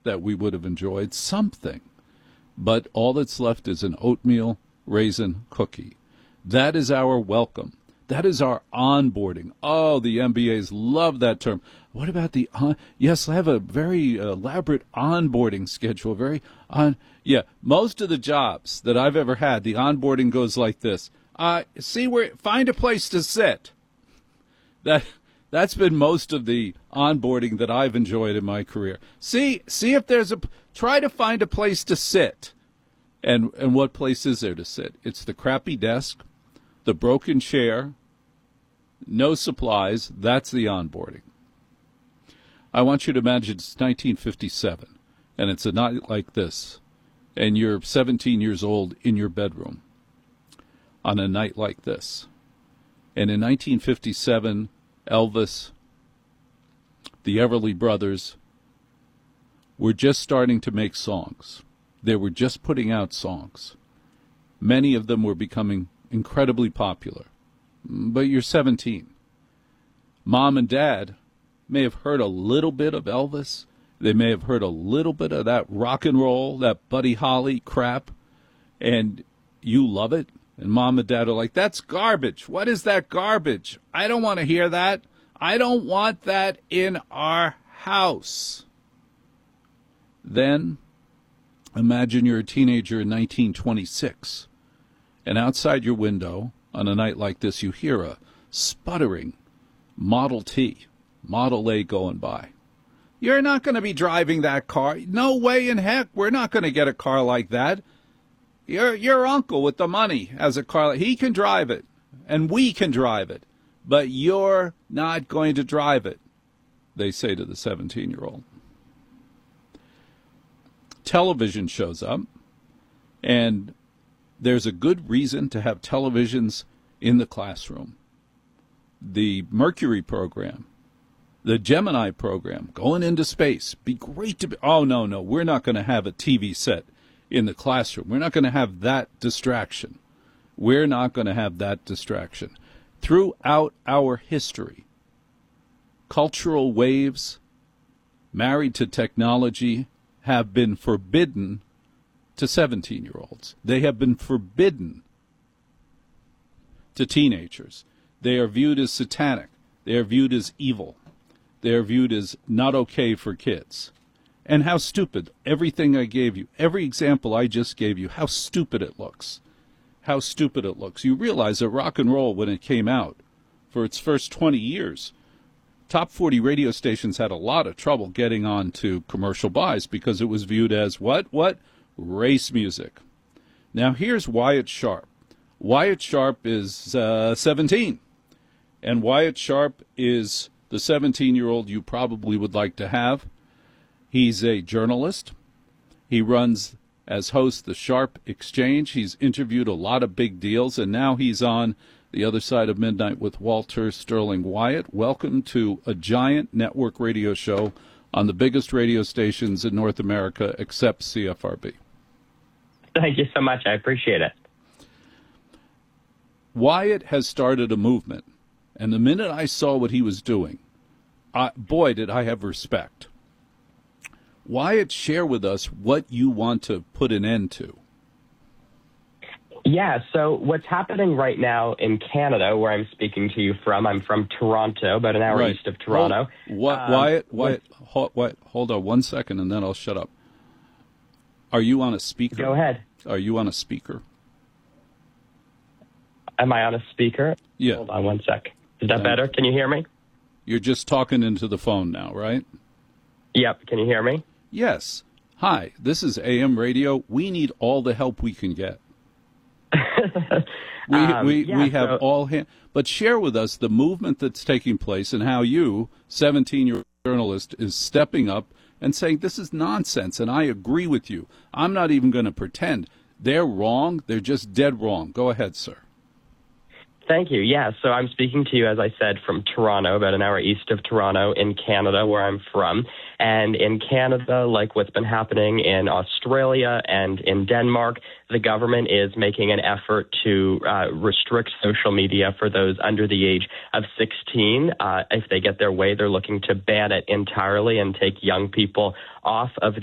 that we would have enjoyed something. But all that's left is an oatmeal raisin cookie. That is our welcome. That is our onboarding. Oh, the MBAs love that term. What about the yes, I have a very elaborate onboarding schedule. Most of the jobs that I've ever had, the onboarding goes like this. Find a place to sit. That's been most of the onboarding that I've enjoyed in my career. See if try to find a place to sit. And what place is there to sit? It's the crappy desk, the broken chair, no supplies. That's the onboarding. I want you to imagine it's 1957, and it's a night like this, and you're 17 years old in your bedroom on a night like this. And in 1957, Elvis, the Everly Brothers, were just starting to make songs. They were just putting out songs. Many of them were becoming incredibly popular. But you're 17. Mom and Dad may have heard a little bit of Elvis. They may have heard a little bit of that rock and roll, that Buddy Holly crap, and you love it. And Mom and Dad are like, that's garbage. What is that garbage? I don't want to hear that. I don't want that in our house. Then imagine you're a teenager in 1926, and outside your window on a night like this, you hear a sputtering Model T, Model A going by. You're not going to be driving that car. No way in heck. We're not going to get a car like that. Your uncle with the money has a car. He can drive it, and we can drive it, but you're not going to drive it, they say to the 17-year-old. Television shows up, and there's a good reason to have televisions in the classroom. The Mercury program, the Gemini program, going into space, be great to be. Oh, no, we're not going to have a TV set in the classroom. We're not going to have that distraction. We're not going to have that distraction. Throughout our history, cultural waves married to technology have been forbidden to 17-year-olds. They have been forbidden to teenagers. They are viewed as satanic. They are viewed as evil. They are viewed as not okay for kids. And how stupid. Everything I gave you, every example I just gave you, how stupid it looks. How stupid it looks. You realize that rock and roll, when it came out, for its first 20 years, top 40 radio stations had a lot of trouble getting on to commercial buys because it was viewed as what? Race music. Now here's Wyatt Sharp. Wyatt Sharp is 17. And Wyatt Sharp is the 17-year-old you probably would like to have. He's a journalist. He runs as host the Sharp Exchange. He's interviewed a lot of big deals, and now he's on The Other Side of Midnight with Walter Sterling. Wyatt, welcome to a giant network radio show on the biggest radio stations in North America except CFRB. Thank you so much. I appreciate it. Wyatt has started a movement, and the minute I saw what he was doing, boy, did I have respect. Wyatt, share with us what you want to put an end to. Yeah, so what's happening right now in Canada, where I'm speaking to you from, I'm from Toronto, about an hour east of Toronto. Wyatt, hold on 1 second, and then I'll shut up. Are you on a speaker? Go ahead. Are you on a speaker? Am I on a speaker? Yeah. Hold on 1 sec. Is that better? Can you hear me? You're just talking into the phone now, right? Yep. Can you hear me? Yes. Hi, this is AM radio. We need all the help we can get. We have all hands. But share with us the movement that's taking place and how you, 17-year-old journalist, is stepping up and saying this is nonsense, and I agree with you. I'm not even going to pretend. They're wrong. They're just dead wrong. Go ahead, sir. Thank you. Yeah, so I'm speaking to you, as I said, from Toronto, about an hour east of Toronto in Canada, where I'm from. And in Canada, like what's been happening in Australia and in Denmark, the government is making an effort to restrict social media for those under the age of 16. If they get their way, they're looking to ban it entirely and take young people off of